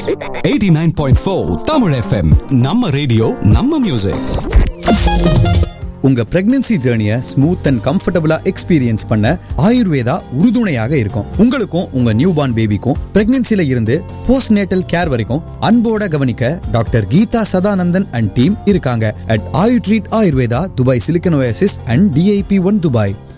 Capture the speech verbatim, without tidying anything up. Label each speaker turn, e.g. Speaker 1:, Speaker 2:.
Speaker 1: Eighty nine point four Tamil FM. நம்ம radio நம்ம music.
Speaker 2: உங்க பிரெக்னன்சி ஜர்னியை ஸ்மூத் அண்ட் கம்ஃபர்டபுளா எக்ஸ்பீரியன்ஸ் பண்ண ஆயுர்வேதா உறுதுணையாக இருக்கும். உங்களுக்கும் உங்க நியூ பார்ன் பேபிக்கும் பிரெக்னன்சில இருந்து போஸ்ட் நேட்டல் கேர் வரைக்கும் அன்போட கவனிக்க doctor Geetha Sadanandan and team இருக்காங்க. At Ayu treat Ayurveda, Dubai silicon oasis and DIP one Dubai.